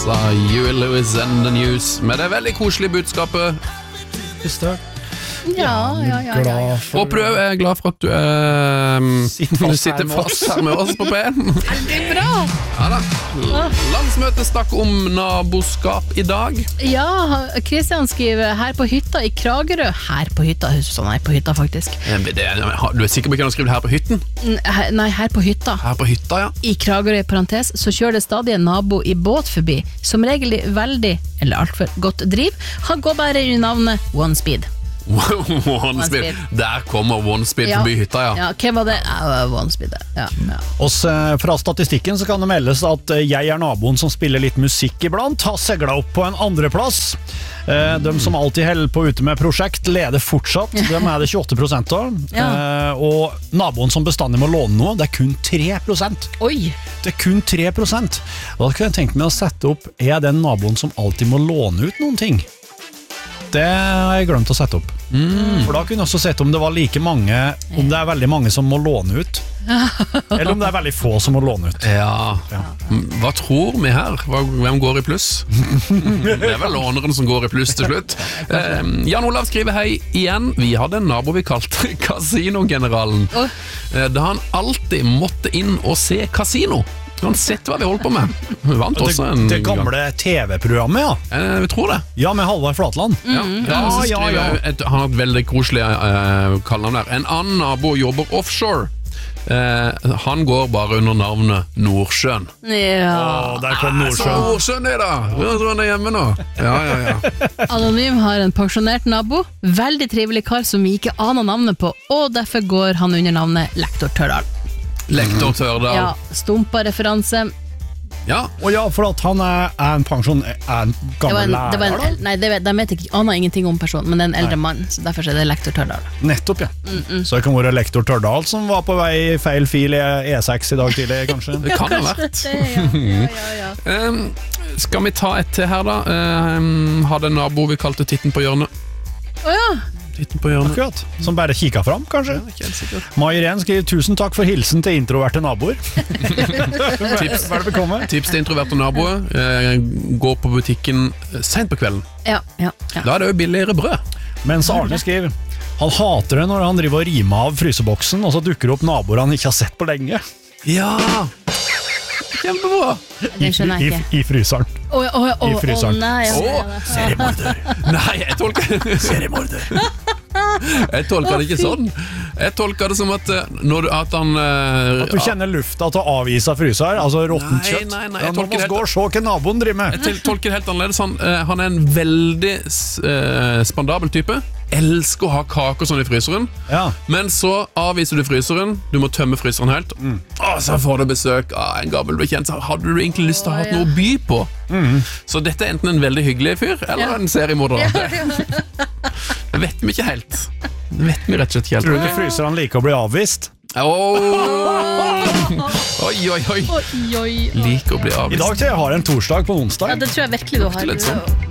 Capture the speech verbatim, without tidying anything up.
Sa Huey Lewis and the News med det veldig koselige budskapet. Just det. Ja, ja, ja, ja, ja. Håper du er glad for at du, eh, sitter fast, du sitter her, fast her med oss på P en. Veldig bra. Ja da. Landsmøtet stakk om naboskap i dag. Ja, Kristian skriver her på hytta i Kragerø. Her på hytta, sånn her på hytta faktisk. Det, du er sikker på ikke han har skrevet her på hytten? Nei, her på hytta. Her på hytta, ja. I Kragerø i parentes, så kjører det stadig en nabo i båt forbi. Som regel i veldig, eller alt for godt driv. Han går bare i navnet One Speed. One, One speed. speed. Der kommer One Speed ja. Forbi hytta, ja. Ja, hvem var det? Ja, One Speed, ja. ja. Også, fra statistikken så kan det meldes at jeg er naboen som spiller litt musikk iblant, har seglet opp på en andreplass. De som alltid holder på ute med prosjekt leder fortsatt, de er det tjueåtte prosent av. Ja. Og naboen som bestandig må låne noe, det er kun tre prosent. Oi! Det er kun tre prosent. Da kunne jeg tenkt meg å sette opp, er jeg den naboen som alltid må låne ut noen ting? Det har jeg glemt å sette opp. Mm. For da kunne jeg også sett om det var like mange, om det er veldig mange som må låne ut. Eller om det er veldig få som må låne ut. Ja. Ja. Hva tror vi her? Hvem går i pluss? Det er vel låneren som går i pluss til slutt. eh, Jan Olav skriver hei igjen. Vi hadde en nabo vi kalte Kasinogeneralen. eh, Da han alltid måtte inn og se kasino. Han sett hva vi holdt på med. Vi vant det, også en det gamle T V-programmet, ja. eh, Vi tror det. Ja, med Halvard Flatland. Mm. Ja, ja, ja, ja. Et, han har et veldig koselig eh, kallenavn der. En annen nabo jobber offshore. Eh, han går bare under navnet Nordsjøen. Ja. Åh, der kom Nordsjøen. Ah, Nordsjøen er da. Jeg tror han er hjemme nå. Ja, ja, ja. Anonym har en pensjonert nabo. Veldig trivelig kar som vi ikke aner navnet på, og derfor går han under navnet Lektor Tørdal. Lektor Tørdal. Ja, stumpa referanse. Ja. Og ja, for at han er, er en pensjon, er en gammel en, lærer en, da? Nei, det vet, de vet ikke, aner ingenting om personen, men det er en eldre nei. mann, så derfor er det Lektor Tørdal. Nettopp, ja. Mm -mm. Så det kan være Lektor Tørdal som var på vei i feil fil i E seks i dag tidlig, kanskje? Det kan ha vært. Det, ja. Ja, ja, ja. um, Skal vi ta et til her da? Um, hadde en nabo vi kalte Titten på hjørnet. Åh oh, ja. Titten på hjørnet. Akkurat, som bare kikket fram, kanskje. Ja, ikke helt sikkert. Mairen skriver tusen takk for hilsen til introverte naboer. Tips, Hva er det vi kommer? Tips til introverte naboer. Eh, gå på butikken sent på kvelden. Ja, ja, ja. Da er det jo billigere brød. Mens Arne skriver han hater det når han driver og rimer av fryseboksen, og så dukker det opp naboer han ikke har sett på lenge. Ja, kjempebra. Den skjønner jeg ikke. I, i fryseren. Oh, oh, oh, I fryseren. Oh, nei, oh, seriemorder. Nei, jeg tolker Seriemorder. Jeg tolker det ikke sånn. Jeg tolker det som at når du, at han uh, At du kjenner lufta til å avvise fryser, altså råttent kjøtt. Nei, nei, ja, nå må vi gå og se hva naboen driver med. Jeg tolker det helt annerledes. Han, uh, han er en veldig uh, spandabel type. Elsker å ha kaker sånn i fryseren. Ja. Men så avviser du fryseren. Du må tømme fryseren helt. mm. Og så får du besøk av en gammel bekjent. Så hadde du egentlig lyst til å ha noe å by på. mm. Så dette er enten en veldig hyggelig fyr eller ja. en seriemorder. Ja. Det vet vi ikke helt. Det vet vi rett og slett ikke helt. Tror du ikke fryseren liker å bli avvist? Oh. Oi, oi, oi. Oi, oi, oi. Liker å bli avvist. I dag til jeg har en torsdag på onsdag. Ja, det tror jeg virkelig du har. Litt sånn.